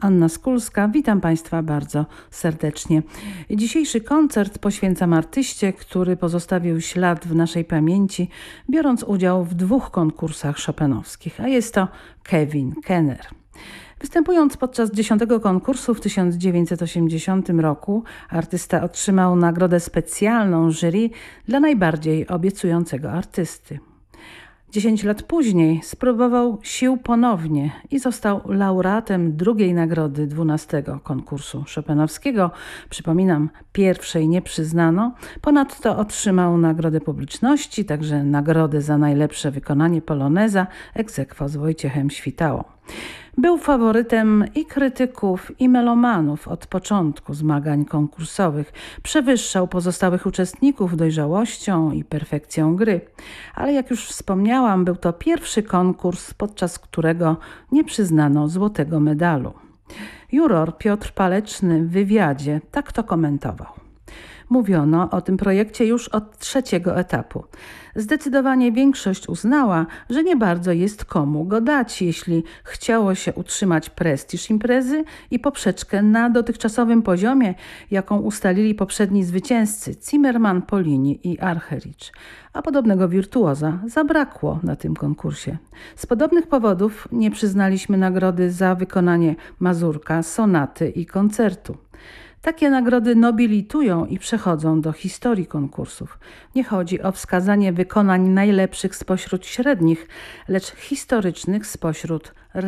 Anna Skulska, witam Państwa bardzo serdecznie. Dzisiejszy koncert poświęcam artyście, który pozostawił ślad w naszej pamięci, biorąc udział w 2 konkursach chopinowskich, a jest to Kevin Kenner. Występując podczas 10. konkursu w 1980 roku, artysta otrzymał nagrodę specjalną jury dla najbardziej obiecującego artysty. 10 lat później spróbował sił ponownie i został laureatem drugiej nagrody 12. konkursu chopinowskiego. Przypominam, pierwszej nie przyznano. Ponadto otrzymał nagrodę publiczności, także nagrodę za najlepsze wykonanie poloneza ex aequo z Wojciechem Świtałą. Był faworytem i krytyków, i melomanów od początku zmagań konkursowych. Przewyższał pozostałych uczestników dojrzałością i perfekcją gry. Ale jak już wspomniałam, był to pierwszy konkurs, podczas którego nie przyznano złotego medalu. Juror Piotr Paleczny w wywiadzie tak to komentował. Mówiono o tym projekcie już od 3. etapu. Zdecydowanie większość uznała, że nie bardzo jest komu go dać, jeśli chciało się utrzymać prestiż imprezy i poprzeczkę na dotychczasowym poziomie, jaką ustalili poprzedni zwycięzcy Zimmerman, Polini i Argerich. A podobnego wirtuoza zabrakło na tym konkursie. Z podobnych powodów nie przyznaliśmy nagrody za wykonanie mazurka, sonaty i koncertu. Takie nagrody nobilitują i przechodzą do historii konkursów. Nie chodzi o wskazanie wykonań najlepszych spośród średnich, lecz historycznych spośród